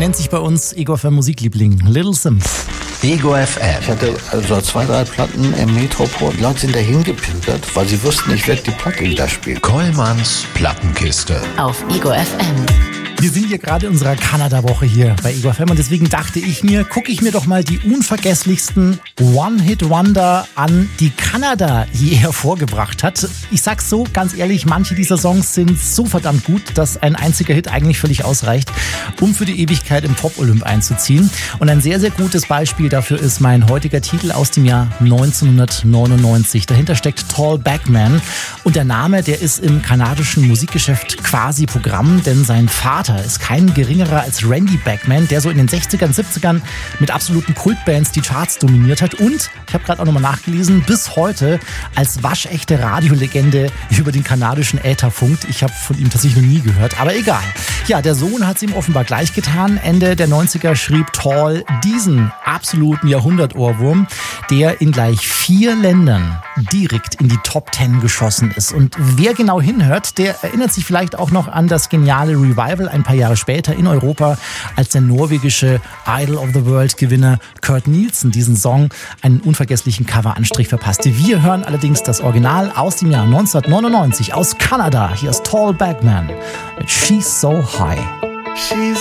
nennt sich bei uns Ego FM Musikliebling, Little Sims. Ego FM. Ich hatte also 2, 3 Platten im Metropol. Die Leute sind dahin gepilgert, weil sie wussten, ich werde die Platte wieder spielen. Kollmanns Plattenkiste. Auf Ego FM. Wir sind hier gerade in unserer Kanada-Woche hier bei Ego FM und deswegen dachte ich mir, gucke ich mir doch mal die unvergesslichsten One-Hit-Wonder an, die Kanada je hervorgebracht hat. Ich sag's so, ganz ehrlich, manche dieser Songs sind so verdammt gut, dass ein einziger Hit eigentlich völlig ausreicht, um für die Ewigkeit im Pop-Olymp einzuziehen. Und ein sehr, sehr gutes Beispiel dafür ist mein heutiger Titel aus dem Jahr 1999. Dahinter steckt Tall Backman und der Name, der ist im kanadischen Musikgeschäft quasi Programm, denn sein Vater ist kein geringerer als Randy Bachman, der so in den 60ern, 70ern mit absoluten Kultbands die Charts dominiert hat und, ich habe gerade auch nochmal nachgelesen, bis heute als waschechte Radiolegende über den kanadischen Äther funkt. Ich habe von ihm tatsächlich noch nie gehört, aber egal. Ja, der Sohn hat es ihm offenbar gleich getan. Ende der 90er schrieb Tall diesen absoluten Jahrhundert-Ohrwurm, der in gleich 4 Ländern direkt in die Top 10 geschossen ist. Und wer genau hinhört, der erinnert sich vielleicht auch noch an das geniale Revival ein paar Jahre später in Europa, als der norwegische Idol of the World Gewinner Kurt Nielsen diesen Song einen unvergesslichen Coveranstrich verpasste. Wir hören allerdings das Original aus dem Jahr 1999 aus Kanada. Hier ist Tall Backman mit She's So High. She's